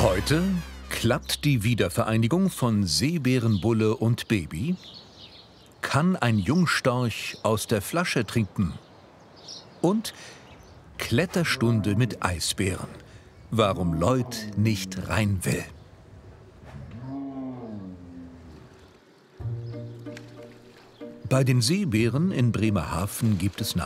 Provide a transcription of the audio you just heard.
Heute klappt die Wiedervereinigung von Seebärenbulle und Baby? Kann ein Jungstorch aus der Flasche trinken? Und Kletterstunde mit Eisbären. Warum Lloyd nicht rein will. Bei den Seebären in Bremerhaven gibt es